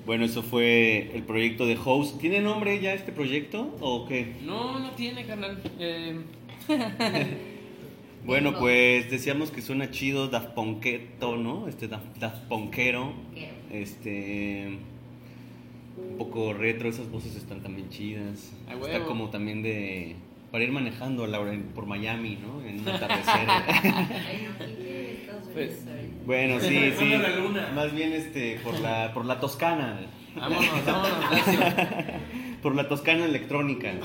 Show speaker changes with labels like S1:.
S1: Bueno, eso fue el proyecto de Host. ¿Tiene nombre ya este proyecto o qué?
S2: No, no tiene, carnal.
S1: Bueno, pues decíamos que suena chido Daft Punketo, ¿no? Daft Punkero. Un poco retro, esas voces están también chidas.
S2: A
S1: Está
S2: huevo.
S1: como también de... para ir manejando a Laura por Miami, ¿no? En un atardecer.
S3: Ay, no, qué Estados Unidos
S2: Pues,
S3: ahorita.
S1: Bueno, sí, sí.
S2: Bueno, la luna.
S1: Más bien por la Toscana.
S2: Vámonos, Lacio.
S1: Por la Toscana electrónica.